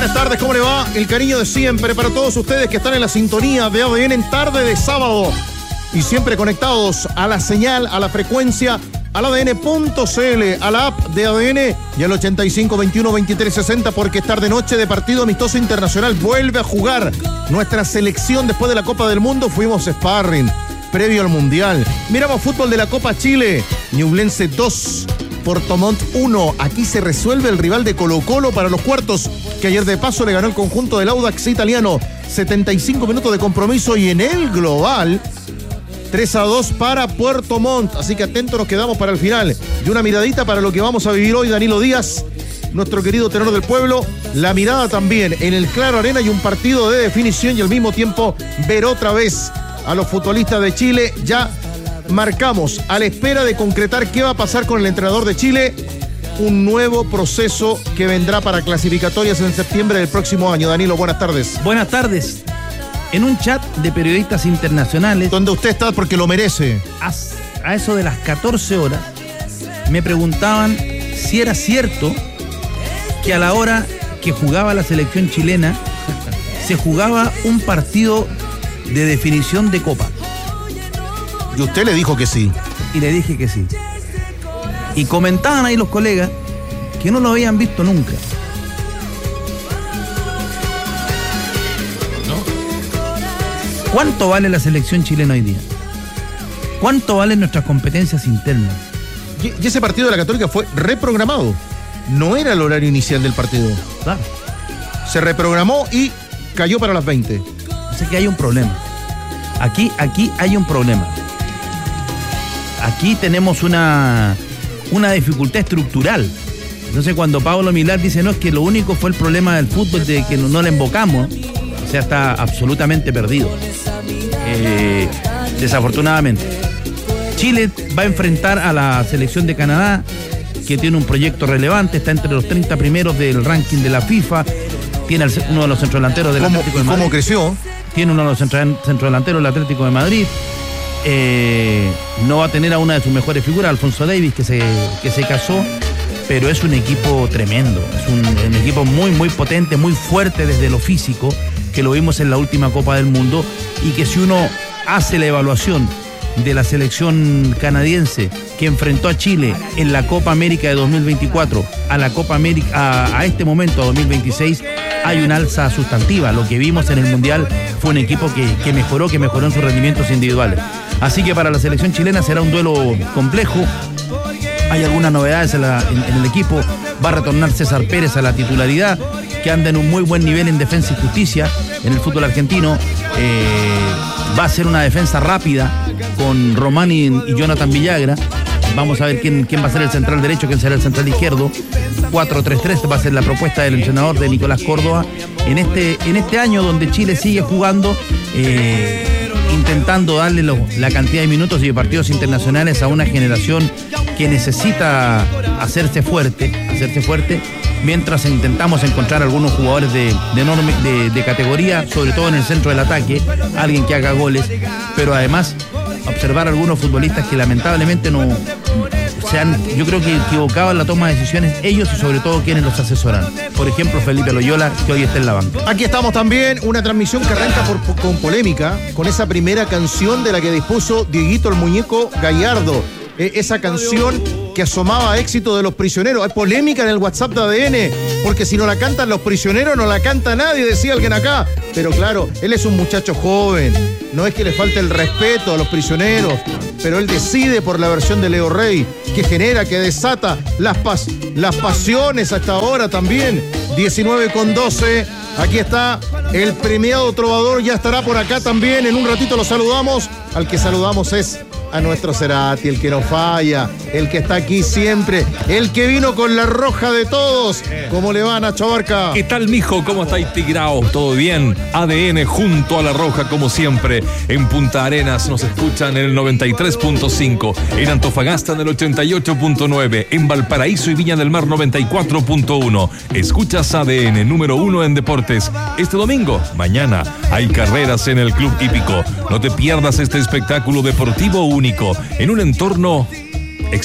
Buenas tardes, ¿cómo le va? El cariño de siempre para todos ustedes que están en la sintonía de ADN en tarde de sábado y siempre conectados a la señal, a la frecuencia, al ADN.cl, a la app de ADN y al 85 21 23 60, porque es tarde noche de partido amistoso internacional. Vuelve a jugar nuestra selección después de la Copa del Mundo. Fuimos sparring previo al Mundial. Miramos fútbol de la Copa Chile. Ñublense 2, Puerto Montt 1. Aquí se resuelve el rival de Colo-Colo para los cuartos, que ayer de paso le ganó el conjunto del Audax italiano. 75 minutos de compromiso y en el global 3-2 para Puerto Montt. Así que atentos nos quedamos para el final. Y una miradita para lo que vamos a vivir hoy, Danilo Díaz, nuestro querido tenor del pueblo. La mirada también en el Claro Arena y un partido de definición y al mismo tiempo ver otra vez a los futbolistas de Chile. Ya marcamos a la espera de concretar qué va a pasar con el entrenador de Chile. Un nuevo proceso que vendrá para clasificatorias en septiembre del próximo año. Danilo, buenas tardes. Buenas tardes. En un chat de periodistas internacionales, donde usted está porque lo merece, a eso de las 14 horas, me preguntaban si era cierto que a la hora que jugaba la selección chilena se jugaba un partido de definición de Copa. Y usted le dijo que sí. Y le dije que sí. Y comentaban ahí los colegas que no lo habían visto nunca. ¿Cuánto vale la selección chilena hoy día? ¿Cuánto valen nuestras competencias internas? Y ese partido de la Católica fue reprogramado. No era el horario inicial del partido. Claro. Se reprogramó y cayó para las 20. O sea que hay un problema. Aquí hay un problema. Aquí tenemos una dificultad estructural. Entonces cuando Pablo Milad dice, no, es que lo único fue el problema del fútbol de que no le embocamos, o sea, está absolutamente perdido. Desafortunadamente. Chile va a enfrentar a la selección de Canadá, que tiene un proyecto relevante, está entre los 30 primeros del ranking de la FIFA, tiene uno de los centrodelanteros del Atlético de Madrid. ¿Cómo creció? Tiene uno de los centrodelanteros del Atlético de Madrid. No va a tener a una de sus mejores figuras, Alfonso Davies, que se casó, pero es un equipo tremendo, es un equipo muy, muy potente, muy fuerte desde lo físico, que lo vimos en la última Copa del Mundo, y que si uno hace la evaluación de la selección canadiense que enfrentó a Chile en la Copa América de 2024 a la Copa América a este momento, a 2026, hay una alza sustantiva. Lo que vimos en el Mundial fue un equipo que mejoró en sus rendimientos individuales. Así que para la selección chilena será un duelo complejo. Hay algunas novedades en el equipo. Va a retornar César Pérez a la titularidad, que anda en un muy buen nivel en defensa y justicia en el fútbol argentino. Va a ser una defensa rápida con Román y Jonathan Villagra. Vamos a ver quién va a ser el central derecho, quién será el central izquierdo. 4-3-3 va a ser la propuesta del entrenador de Nicolás Córdoba en este año donde Chile sigue jugando, intentando darle la cantidad de minutos y de partidos internacionales a una generación que necesita hacerse fuerte, mientras intentamos encontrar algunos jugadores de categoría, sobre todo en el centro del ataque, alguien que haga goles, pero además observar algunos futbolistas que lamentablemente yo creo que equivocaban la toma de decisiones ellos y sobre todo quienes los asesoran. Por ejemplo, Felipe Loyola, que hoy está en la banca. Aquí estamos también, una transmisión que arranca con polémica, con esa primera canción de la que dispuso Dieguito el Muñeco Gallardo. Esa canción que asomaba a éxito de Los Prisioneros. Hay polémica en el WhatsApp de ADN, porque si no la cantan Los Prisioneros, no la canta nadie, decía alguien acá. Pero claro, él es un muchacho joven, no es que le falte el respeto a Los Prisioneros, pero él decide por la versión de Leo Rey, que genera, que desata las pasiones a esta hora también. 19:12, aquí está el premiado trovador, ya estará por acá también, en un ratito lo saludamos. Al que saludamos es a nuestro Cerati, el que no falla, el que está aquí siempre, el que vino con la roja de todos. ¿Cómo le va, Nacho Abarca? ¿Qué tal, mijo? ¿Cómo estáis, Tigrao? ¿Todo bien? ADN junto a la roja, como siempre. En Punta Arenas nos escuchan en el 93.5, en Antofagasta en el 88.9, en Valparaíso y Viña del Mar 94.1. Escuchas ADN número 1 en deportes. Este domingo, mañana, hay carreras en el Club Hípico. No te pierdas este espectáculo deportivo único, en un entorno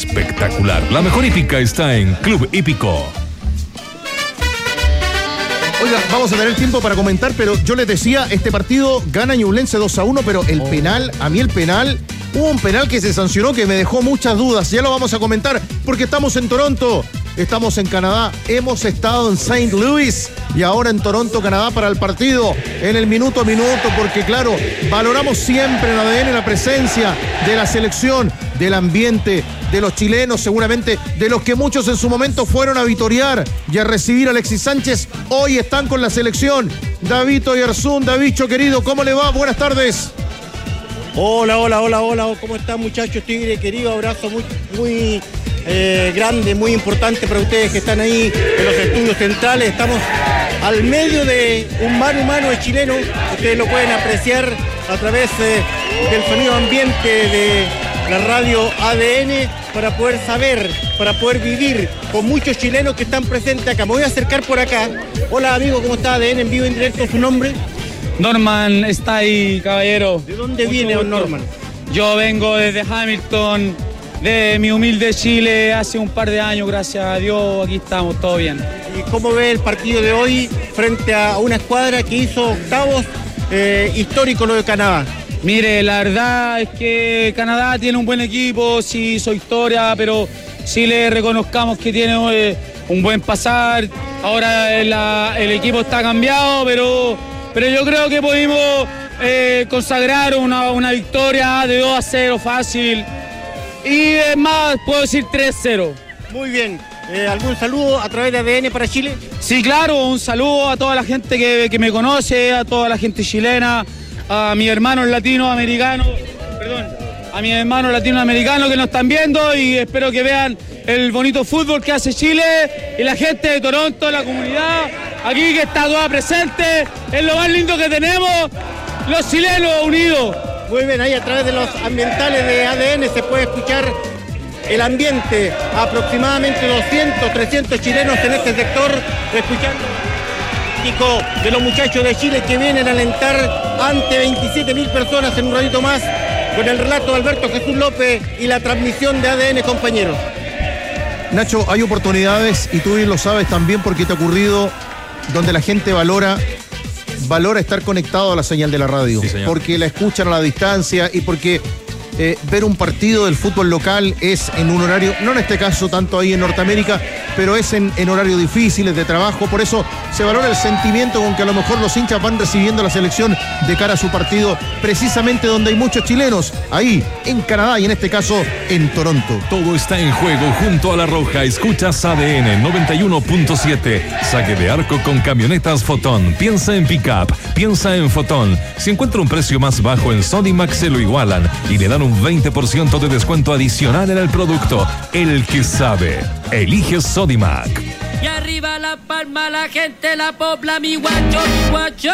espectacular. La mejor hípica está en Club Hípico. Oiga, vamos a tener tiempo para comentar, pero yo les decía, este partido gana Ñublense 2-1, pero el penal, hubo un penal que se sancionó que me dejó muchas dudas. Ya lo vamos a comentar porque estamos en Toronto, estamos en Canadá, hemos estado en St. Louis y ahora en Toronto, Canadá, para el partido en el minuto a minuto, porque claro, valoramos siempre en ADN la presencia de la selección, del ambiente, de los chilenos, seguramente de los que muchos en su momento fueron a vitorear y a recibir a Alexis Sánchez. Hoy están con la selección. David Oyarzún, Davicho querido, ¿cómo le va? Buenas tardes. Hola, ¿cómo están, muchachos? Tigre querido, abrazo muy grande, muy importante para ustedes que están ahí en los estudios centrales. Estamos al medio de un mar humano de chilenos. Ustedes lo pueden apreciar a través del sonido ambiente de la radio ADN para poder saber, para poder vivir con muchos chilenos que están presentes acá. Me voy a acercar por acá. Hola, amigo, ¿cómo está? ADN en vivo, en directo, ¿su nombre? Norman está ahí, caballero. ¿De dónde viene don Norman? Yo vengo desde Hamilton, de mi humilde Chile, hace un par de años, gracias a Dios, aquí estamos, todo bien. ¿Y cómo ve el partido de hoy frente a una escuadra que hizo octavos, histórico lo de Canadá? Mire, la verdad es que Canadá tiene un buen equipo, sí hizo historia, pero sí le reconozcamos que tiene un buen pasar. Ahora el equipo está cambiado, pero yo creo que pudimos consagrar una victoria de 2-0 fácil. Y es más, puedo decir 3-0. Muy bien. ¿Algún saludo a través de ADN para Chile? Sí, claro, un saludo a toda la gente que me conoce, a toda la gente chilena, a mis hermanos latinoamericanos, a mis hermanos latinoamericanos que nos están viendo, y espero que vean el bonito fútbol que hace Chile y la gente de Toronto, la comunidad aquí que está toda presente. Es lo más lindo que tenemos, los chilenos unidos. Muy bien, ahí a través de los ambientales de ADN se puede escuchar el ambiente. Aproximadamente 200, 300 chilenos en este sector escuchando de los muchachos de Chile que vienen a alentar ante 27.000 personas en un ratito más, con el relato de Alberto Jesús López y la transmisión de ADN, compañeros. Nacho, hay oportunidades y tú bien lo sabes también porque te ha ocurrido donde la gente valora estar conectado a la señal de la radio, sí, porque la escuchan a la distancia y porque ver un partido del fútbol local es en un horario, no en este caso tanto ahí en Norteamérica, pero es en horarios difíciles de trabajo. Por eso se valora el sentimiento con que a lo mejor los hinchas van recibiendo la selección de cara a su partido, precisamente donde hay muchos chilenos, ahí en Canadá y en este caso en Toronto. Todo está en juego junto a La Roja. Escuchas ADN 91.7. Saque de arco con camionetas Fotón. Piensa en pick-up, piensa en Fotón. Si encuentra un precio más bajo en Sodimac, se lo igualan y le dan un 20% de descuento adicional en el producto. El que sabe, elige Sodimac. Y arriba la palma, la gente, la popla, mi guacho, mi guacho.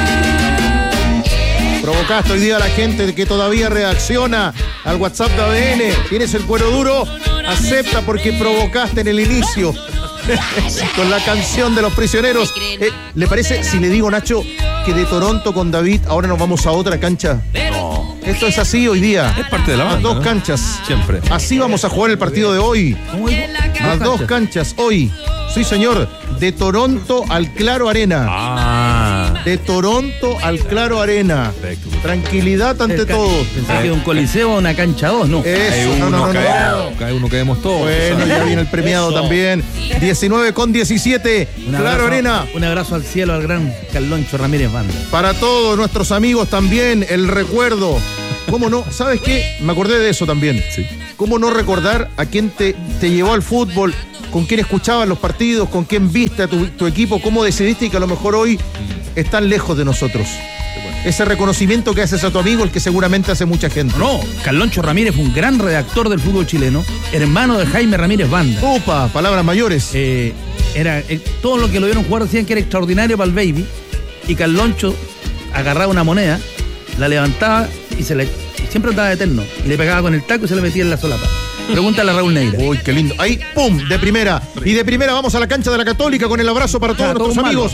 Provocaste hoy día a la gente que todavía reacciona al WhatsApp de ADN. ¿Tienes el cuero duro? Acepta porque provocaste en el inicio con la canción de los prisioneros. ¿Le parece si le digo, Nacho, que de Toronto con David ahora nos vamos a otra cancha? No. Esto es así hoy día. Es parte de la banda, a dos ¿no? canchas. Siempre. Así vamos a jugar el partido de hoy. A dos canchas hoy. Sí, señor. De Toronto al Claro Arena. De Toronto al Claro Arena. Perfecto. Tranquilidad ante todo. Pensé que un coliseo o una cancha 2, ¿no? Eso, no. Cae uno, caemos todos. Bueno, ya viene el premiado también. 19:17. Claro Arena. Un abrazo al cielo al gran Carloncho Ramírez Banda. Para todos nuestros amigos también, el recuerdo. ¿Cómo no? ¿Sabes qué? Me acordé de eso también. Sí. ¿Cómo no recordar a quién te llevó al fútbol? ¿Con quién escuchabas los partidos? ¿Con quién viste a tu equipo? ¿Cómo decidiste que a lo mejor hoy están lejos de nosotros? Ese reconocimiento que haces a tu amigo, el que seguramente hace mucha gente. No, Carloncho Ramírez fue un gran redactor del fútbol chileno, hermano de Jaime Ramírez Banda. Opa, palabras mayores. Todo lo que lo vieron jugar decían que era extraordinario para el baby, y Carloncho agarraba una moneda, la levantaba y siempre andaba eterno, y le pegaba con el taco y se le metía en la solapa. Pregúntale a Raúl Neira. Uy, qué lindo. Ahí, ¡pum! De primera. Y de primera vamos a la cancha de la Católica con el abrazo para todos nuestros amigos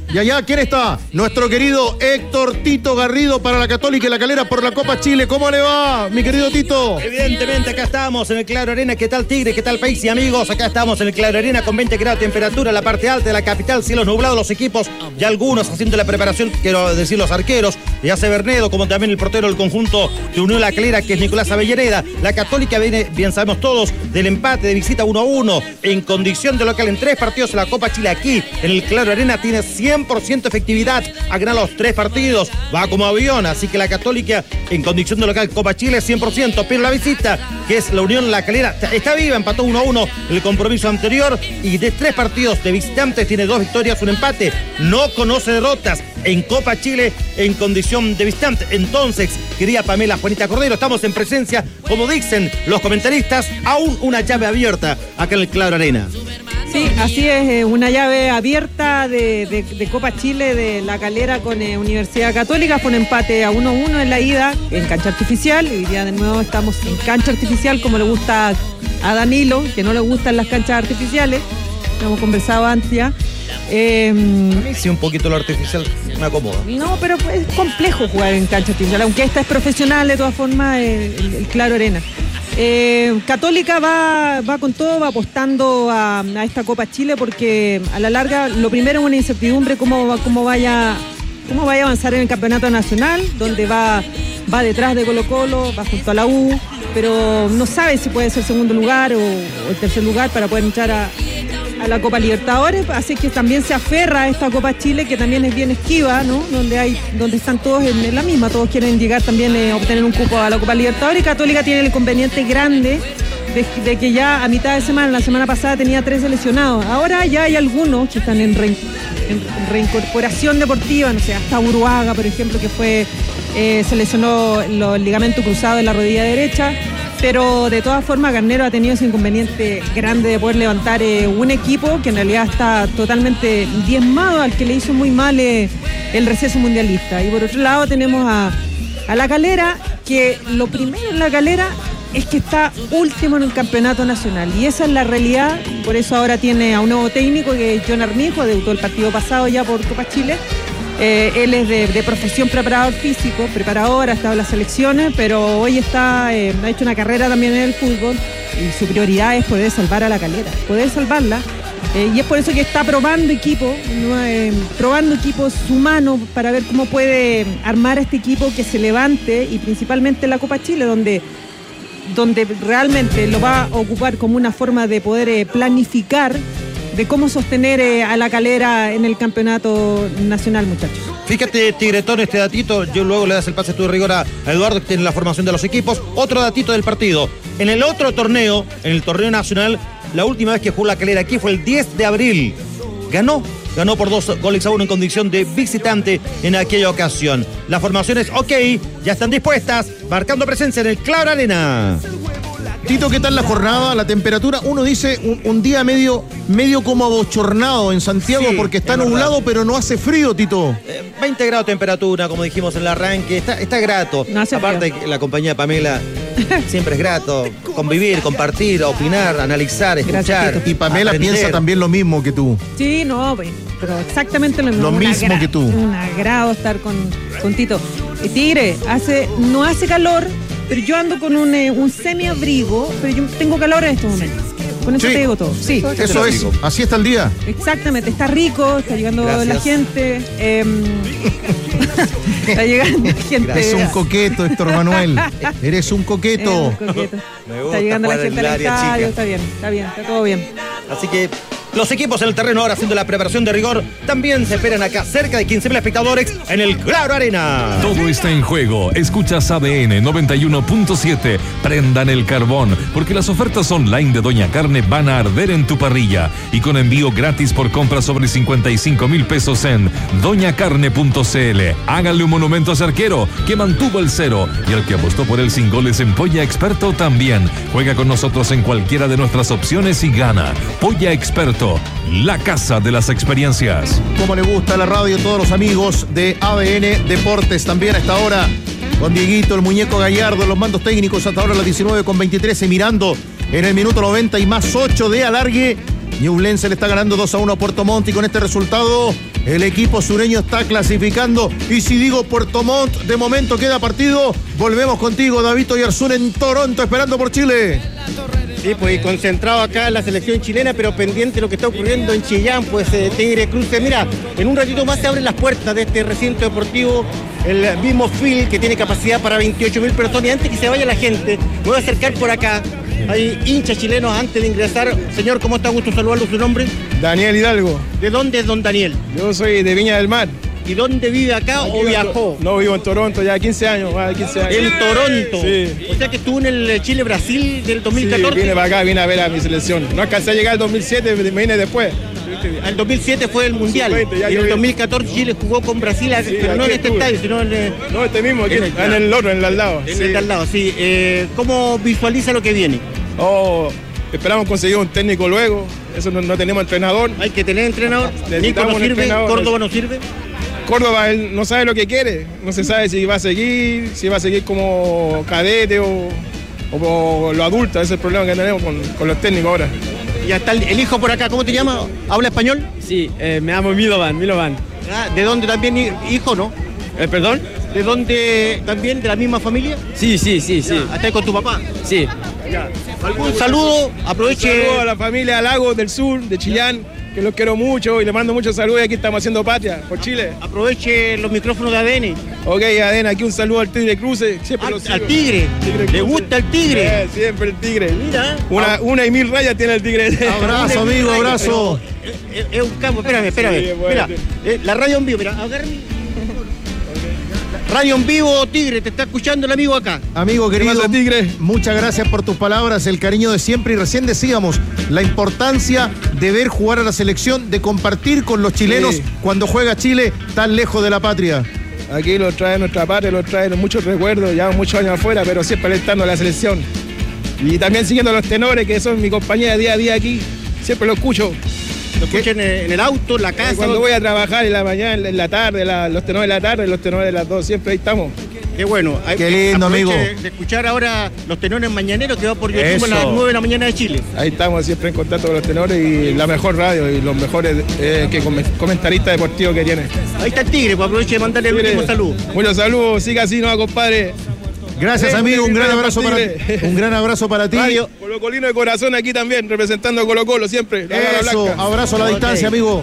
Y allá, ¿quién está? Nuestro querido Héctor Tito Garrido para la Católica y la Calera por la Copa Chile. ¿Cómo le va, mi querido Tito? Evidentemente, acá estamos en el Claro Arena. ¿Qué tal, Tigre? ¿Qué tal, país y amigos? Acá estamos en el Claro Arena con 20 grados de temperatura, la parte alta de la capital, cielos nublados, los equipos, ya algunos haciendo la preparación, quiero decir los arqueros, ya sea Bernedo, como también el portero del conjunto de Unión La Calera, que es Nicolás Avellaneda. La Católica viene, bien sabemos todos, del empate de visita 1-1 en condición de local en 3 partidos en la Copa Chile. Aquí en el Claro Arena tiene 100% efectividad a ganar los 3 partidos, va como avión, así que la Católica en condición de local Copa Chile 100%, pero la visita, que es la Unión La Calera, está viva, empató 1-1 el compromiso anterior y de 3 partidos de visitantes tiene 2 victorias, un empate, no conoce derrotas en Copa Chile en condición de visitante. Entonces, querida Pamela, Juanita Cordero, estamos en presencia, como dicen los comentaristas, aún una llave abierta acá en el Claro Arena. Sí, así es, una llave abierta de Copa Chile de La Calera con Universidad Católica. Fue un empate a 1-1 en la ida en cancha artificial. Hoy día de nuevo estamos en cancha artificial, como le gusta a Danilo, que no le gustan las canchas artificiales. Hemos conversado antes ya. Sí, un poquito lo artificial me acomoda. No, pero es complejo jugar en cancha artificial, aunque esta es profesional de todas formas, el Claro Arena. Católica va con todo, va apostando a esta Copa Chile porque a la larga lo primero es una incertidumbre cómo vaya a avanzar en el campeonato nacional, donde va detrás de Colo-Colo, va junto a la U, pero no sabe si puede ser segundo lugar o el tercer lugar para poder entrar a la Copa Libertadores, así que también se aferra a esta Copa Chile, que también es bien esquiva, ¿no? Donde están todos en la misma, todos quieren llegar también a obtener un cupo a la Copa Libertadores, y Católica tiene el inconveniente grande de que ya a mitad de semana, la semana pasada tenía 3 seleccionados, ahora ya hay algunos que están en reincorporación deportiva, no sé, hasta Uruaga, por ejemplo, que se lesionó el ligamento cruzado en la rodilla derecha. Pero de todas formas Garnero ha tenido ese inconveniente grande de poder levantar un equipo que en realidad está totalmente diezmado, al que le hizo muy mal el receso mundialista. Y por otro lado tenemos a La Calera, que lo primero en La Calera es que está último en el campeonato nacional, y esa es la realidad. Por eso ahora tiene a un nuevo técnico, que es John Armijo, debutó el partido pasado ya por Copa Chile. Él es de profesión preparador físico, preparador, ha estado en las selecciones, pero hoy ha hecho una carrera también en el fútbol, y su prioridad es poder salvar a La Calera, poder salvarla, y es por eso que está probando equipos humanos para ver cómo puede armar a este equipo que se levante, y principalmente en la Copa Chile, donde realmente lo va a ocupar como una forma de poder planificar de cómo sostener a La Calera en el campeonato nacional, muchachos. Fíjate, Tigretón, este datito, yo luego le das el pase tú de rigor a Eduardo, que tiene la formación de los equipos. Otro datito del partido. En el otro torneo, en el torneo nacional, la última vez que jugó La Calera aquí fue el 10 de abril. Ganó por 2-1 en condición de visitante en aquella ocasión. Las formaciones, ok, ya están dispuestas, marcando presencia en el Claro Arena. Tito, ¿qué tal la jornada? La temperatura, uno dice un día medio como abochornado en Santiago, sí, porque está nublado, pero no hace frío, Tito. 20 grados de temperatura, como dijimos en el arranque, está grato. No hace aparte, frío. La compañía de Pamela siempre es grato, convivir, compartir, opinar, analizar, escuchar. Gracias, y Pamela aprender. piensa también lo mismo que tú. Sí, no, pero exactamente lo mismo. Lo mismo que tú. Un agrado estar con Tito. Tigre, no hace calor, pero yo ando con un semiabrigo, pero yo tengo calor en estos momentos. Con eso Sí. te digo todo. Sí. Eso es, así está el día. Exactamente, está rico, está llegando Gracias. la gente. Está llegando la gente. Es un coqueto, Héctor Manuel. Eres un coqueto. Un coqueto. Me gusta Está llegando la jugar en gente el al área estadio, chica. está bien, está todo bien. Así que los equipos en el terreno ahora haciendo la preparación de rigor. También se esperan acá cerca de 15.000 espectadores en el Claro Arena. Todo está en juego. Escuchas ADN 91.7. Prendan el carbón, porque las ofertas online de Doña Carne van a arder en tu parrilla. Y con envío gratis por compra sobre 55,000 pesos en doñacarne.cl. Háganle un monumento a ese arquero que mantuvo el 0. Y al que apostó por el sin goles en Polla Experto también. Juega con nosotros en cualquiera de nuestras opciones y gana. Polla Experto, la casa de las experiencias. Como le gusta la radio, todos los amigos de ADN Deportes también a esta hora, con Dieguito, el muñeco Gallardo, los mandos técnicos hasta ahora a las 19:23, mirando en el minuto 90 y más 8 de alargue. Ñublense le está ganando 2-1 a Puerto Montt y con este resultado el equipo sureño está clasificando. Y si digo Puerto Montt, de momento queda partido. Volvemos contigo, David Oyarzún, en Toronto, esperando por Chile. Sí, pues concentrado acá en la selección chilena, pero pendiente de lo que está ocurriendo en Chillán, pues Tigre Cruce. Mira, en un ratito más se abren las puertas de este recinto deportivo, el mismo Field, que tiene capacidad para 28.000 personas. Y antes que se vaya la gente, me voy a acercar por acá. Hay hinchas chilenos antes de ingresar. Señor, ¿cómo está? Gusto saludarlo. ¿Su nombre? Daniel Hidalgo. ¿De dónde es don Daniel? Yo soy de Viña del Mar. ¿Y dónde vive acá o viajó? No, vivo en Toronto ya 15 años. ¿En Toronto? Sí. O sea que estuvo en el Chile-Brasil del 2014. Sí, vine para acá, vine a ver a mi selección. No alcancé a llegar al 2007, me vine después. El 2007 fue el Mundial. Y en el 2014 Chile jugó con Brasil, sí, pero no en este estadio, sino en no, este mismo, aquí, en el otro, en el al lado. En el al lado, sí. ¿Cómo visualiza lo que viene? Esperamos conseguir un técnico luego. Eso no tenemos entrenador. Hay que tener entrenador. Nico no sirve, Córdoba no sirve. Córdoba, él no sabe lo que quiere. No se sabe si va a seguir como cadete o lo adulto. Ese es el problema que tenemos con los técnicos ahora. Ya está el hijo por acá. ¿Cómo te llamas? ¿Habla español? Sí, me llamo Milovan. ¿De dónde también hijo, no? ¿Perdón? ¿De dónde también? ¿De la misma familia? Sí. ¿Hasta ahí con tu papá? Sí. ¿Algún saludo? Aproveche. Un saludo a la familia Lagos del Sur, de Chillán, que los quiero mucho y les mando muchos saludos. Y aquí estamos haciendo patria por Chile. Aproveche los micrófonos de ADN. Ok, ADN, aquí un saludo al Tigre Cruce. Al Tigre. ¿Le gusta el Tigre? Siempre el Tigre. Mira. Una y 1000 rayas tiene el Tigre. Abrazo, amigo, abrazo. Es un campo, espérame. Sí, bueno. Mira, la radio en vivo, mira, agárrame. Radio en vivo, Tigre, te está escuchando el amigo acá. Amigo querido, pasa, Tigre? Muchas gracias por tus palabras, el cariño de siempre. Y recién decíamos la importancia de ver jugar a la selección, de compartir con los chilenos cuando juega Chile tan lejos de la patria. Aquí los trae nuestra patria, los trae muchos recuerdos, llevamos muchos años afuera, pero siempre alentando a la selección. Y también siguiendo a los tenores, que son mi compañía día a día aquí, siempre lo escucho. Lo escuchan en el auto, en la casa. Cuando voy a trabajar en la mañana, en la tarde, los tenores de la tarde, los tenores de las 2, siempre ahí estamos. Qué bueno. Qué lindo, amigo. De escuchar ahora los tenores mañaneros que va por YouTube a las 9 de la mañana de Chile. Ahí estamos siempre en contacto con los tenores y la mejor radio y los mejores comentaristas deportivos que tiene. Ahí está el Tigre, pues aproveche de mandarle el último saludo. Muchos saludos, siga así, no, compadre. Gracias, amigo, un gran abrazo para ti. Un gran abrazo para ti. Colocolino de corazón aquí también, representando a Colo Colo siempre. Eso, abrazo a la distancia, amigo.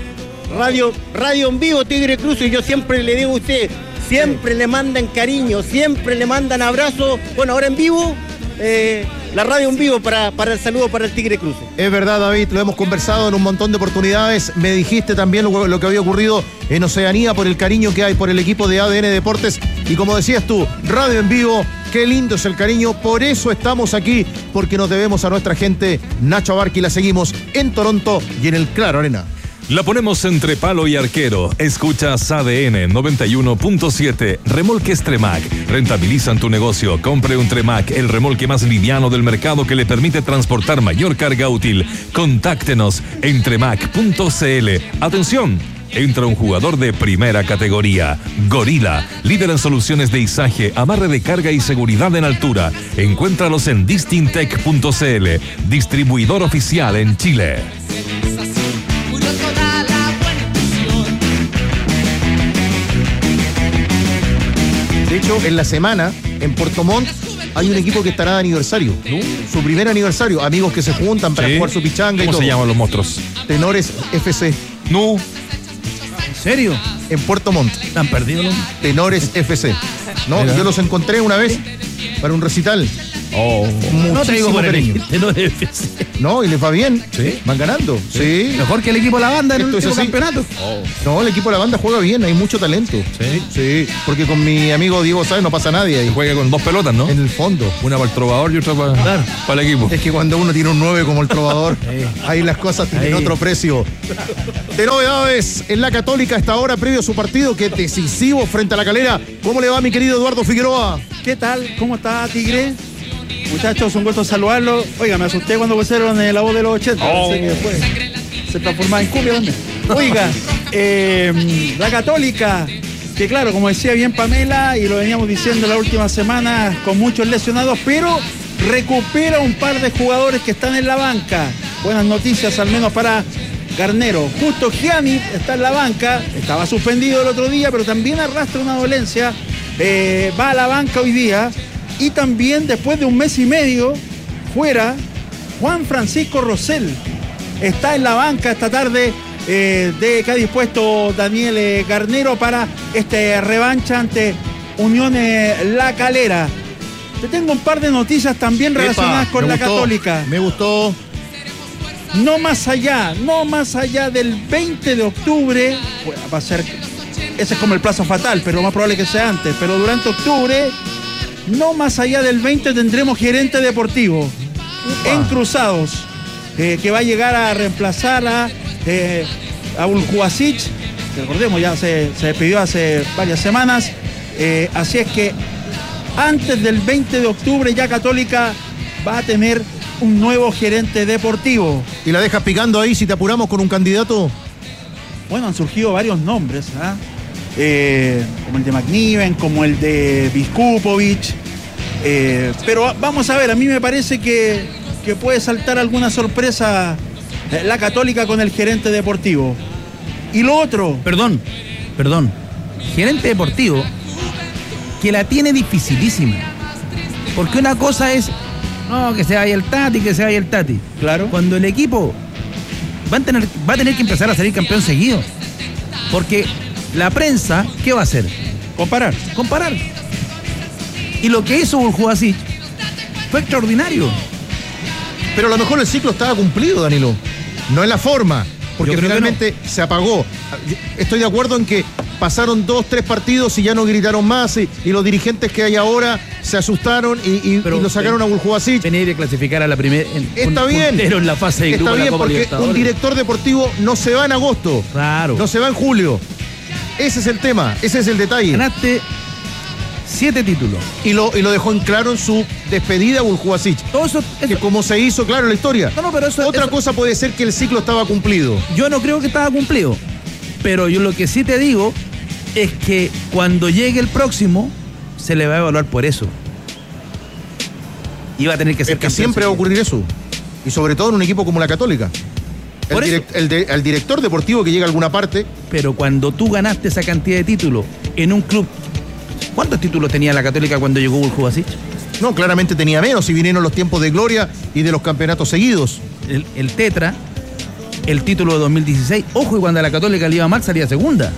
Radio en vivo, Tigre Cruz, y yo siempre le digo a usted, siempre le mandan cariño, siempre le mandan abrazos. Bueno, ahora en vivo, la radio en vivo para el saludo para el Tigre Cruz. Es verdad, David, lo hemos conversado en un montón de oportunidades. Me dijiste también lo que había ocurrido en Oceanía por el cariño que hay por el equipo de ADN Deportes. Y como decías tú, radio en vivo, qué lindo es el cariño. Por eso estamos aquí, porque nos debemos a nuestra gente. Nacho Abarqui, la seguimos en Toronto y en el Claro Arena. La ponemos entre palo y arquero. Escuchas ADN 91.7. Remolques Tremac. Rentabilizan tu negocio. Compre un Tremac, el remolque más liviano del mercado que le permite transportar mayor carga útil. Contáctenos en tremac.cl. Atención. Entra un jugador de primera categoría. Gorila, líder en soluciones de izaje, amarre de carga y seguridad en altura. Encuéntralos en distintech.cl. Distribuidor oficial en Chile. De hecho, en la semana, en Puerto Montt, hay un equipo que estará de aniversario. Su primer aniversario. Amigos que se juntan para jugar su pichanga y todo. ¿Cómo se llaman los monstruos? Tenores FC. No. ¿En serio? En Puerto Montt. ¿Están perdidos los? Tenores FC. No, Mira. yo los encontré una vez para un recital. No te digo por cariño. el Tenores FC. No, y les va bien. ¿Sí? Van ganando. Sí. Mejor que el equipo de la banda en el Esto es último así. campeonato. No, el equipo de la banda juega bien, hay mucho talento. Sí. Sí, porque con mi amigo Diego Sáenz no pasa nadie ahí. Juega con dos pelotas, ¿no? En el fondo. Una para el trovador y otra para el equipo. Es que cuando uno tiene un 9 como el trovador, ahí las cosas tienen otro precio. De novedades en la Católica a esta hora, previo a su partido, que es decisivo frente a la Calera. ¿Cómo le va, mi querido Eduardo Figueroa? ¿Qué tal? ¿Cómo está, Tigre? Muchachos, un gusto saludarlos. Oiga, me asusté cuando pusieron la voz de los 80. Pensé que después se transformaba en cumbia también. Oiga, la Católica, que claro, como decía bien Pamela, y lo veníamos diciendo la última semana, con muchos lesionados, pero recupera un par de jugadores que están en la banca. buenas noticias al menos para Garnero. Justo Gianni está en la banca, estaba suspendido el otro día, pero también arrastra una dolencia, va a la banca hoy día. Y también después de un mes y medio fuera, Juan Francisco Rosell está en la banca esta tarde, de que ha dispuesto Daniel Garnero para revancha ante Unión La Calera. Te tengo un par de noticias también relacionadas con la Católica. Me gustó. No más allá del 20 de octubre, bueno, va a ser, ese es como el plazo fatal, pero lo más probable que sea antes, pero durante octubre, no más allá del 20 tendremos gerente deportivo en Cruzados, que va a llegar a reemplazar a Uljuasic, que recordemos ya se despidió hace varias semanas, así es que antes del 20 de octubre ya Católica va a tener un nuevo gerente deportivo. ¿Y la dejas picando ahí si te apuramos con un candidato? Bueno, han surgido varios nombres, como el de McNiven, como el de Viskupovic, pero vamos a ver, a mí me parece que puede saltar alguna sorpresa la Católica con el gerente deportivo. Y lo otro... Perdón, gerente deportivo que la tiene dificilísima, porque una cosa es no, que se vaya el Tati. Claro. Cuando el equipo va a tener que empezar a salir campeón seguido. Porque la prensa, ¿qué va a hacer? Comparar. Y lo que hizo Uljuasic fue extraordinario. Pero a lo mejor el ciclo estaba cumplido, Danilo. No en la forma, porque finalmente se apagó. Estoy de acuerdo en que pasaron 2-3 partidos y ya no gritaron más, y los dirigentes que hay ahora se asustaron y lo sacaron a Uljuasic. Venir a clasificar a la primera. Está bien. En la fase de grupo. Está bien, porque un director deportivo no se va en agosto. Claro. No se va en julio. Ese es el tema, ese es el detalle. Ganaste 7 títulos. Y lo dejó en claro en su despedida a Uljuasic. Todo eso, que como se hizo claro en la historia. No, pero Otra cosa puede ser que el ciclo estaba cumplido. Yo no creo que estaba cumplido. Pero yo lo que sí te digo es que cuando llegue el próximo, se le va a evaluar por eso. Y va a tener que ser campeón. Siempre va a ocurrir eso. Y sobre todo en un equipo como la Católica. El director deportivo que llega a alguna parte. Pero cuando tú ganaste esa cantidad de títulos en un club, ¿cuántos títulos tenía la Católica cuando llegó Uljuasic? No, claramente tenía menos, y vinieron los tiempos de gloria y de los campeonatos seguidos. El Tetra, el título de 2016, ojo, y cuando a la Católica le iba mal salía segunda.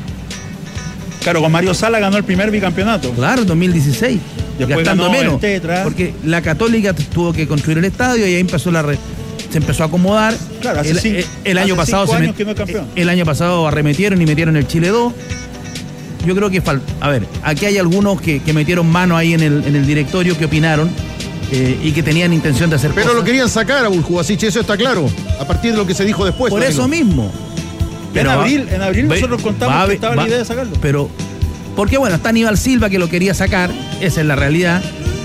Claro, con Mario Sala ganó el primer bicampeonato. Claro, 2016. Después gastando ganó menos. El Tetra. Porque la Católica tuvo que construir el estadio y ahí se empezó a acomodar. Claro, el año pasado que no es campeón. El año pasado arremetieron y metieron el Chile 2. Yo creo que a ver, aquí hay algunos que metieron mano ahí en el directorio, que opinaron y que tenían intención de hacer cosas. Pero lo querían sacar a Uljuasic, eso está claro, a partir de lo que se dijo después. Por eso mismo. Pero en abril nosotros contamos que estaba la idea de sacarlo. Pero, porque bueno, está Aníbal Silva que lo quería sacar, esa es la realidad.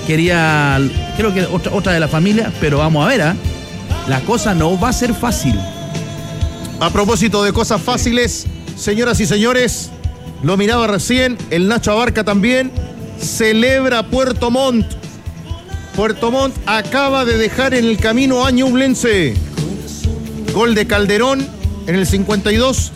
Creo que otra de la familia, pero vamos a ver, la cosa no va a ser fácil. A propósito de cosas fáciles, señoras y señores, lo miraba recién, el Nacho Abarca también celebra Puerto Montt. Puerto Montt acaba de dejar en el camino a Ñublense. Gol de Calderón en el 52.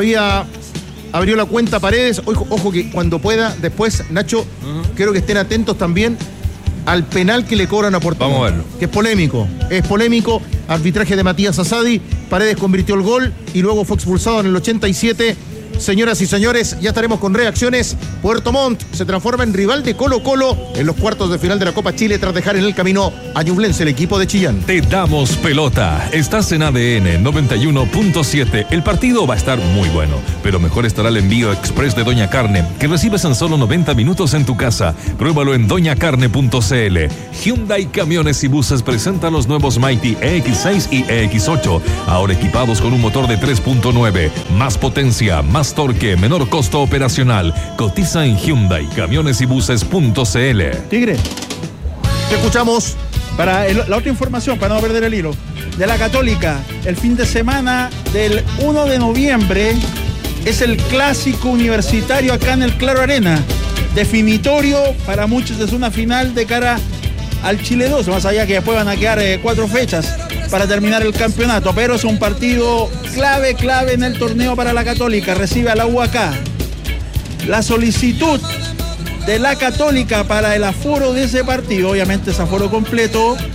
Abrió la cuenta Paredes. Ojo que cuando pueda, después, Nacho, quiero que estén atentos también al penal que le cobran a Puerto Montt. Vamos a verlo. Que es polémico. Arbitraje de Matías Asadi. Paredes convirtió el gol y luego fue expulsado en el 87. Señoras y señores, ya estaremos con reacciones. Puerto Montt se transforma en rival de Colo-Colo en los cuartos de final de la Copa Chile tras dejar en el camino a Ñublense, el equipo de Chillán. Te damos pelota. Estás en ADN 91.7. El partido va a estar muy bueno, pero mejor estará el envío express de Doña Carne, que recibes en solo 90 minutos en tu casa. Pruébalo en doñacarne.cl. Hyundai Camiones y Buses presenta los nuevos Mighty EX6 y EX8, ahora equipados con un motor de 3.9, más potencia, más torque, menor costo operacional. Cotiza en Hyundai Camiones y Buses.cl. Tigre, te escuchamos. Para la otra información, para no perder el hilo, de la Católica, el fin de semana del 1 de noviembre es el clásico universitario acá en el Claro Arena, definitorio para muchos, es una final de cara al Chile 2, más allá que después van a quedar 4 fechas. para terminar el campeonato, pero es un partido clave en el torneo para la Católica. Recibe a la UAK. La solicitud de la Católica para el aforo de ese partido, obviamente es aforo completo,